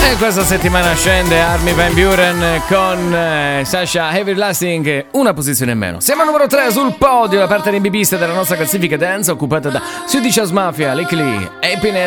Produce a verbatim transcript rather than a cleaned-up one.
E questa settimana scende Armin van Buuren con eh, Sasha Everlasting, una posizione in meno. Siamo al numero tre sul podio, la parte rimbibista della nostra classifica dance, occupata da Swedish House Mafia, Lickly, Happiness.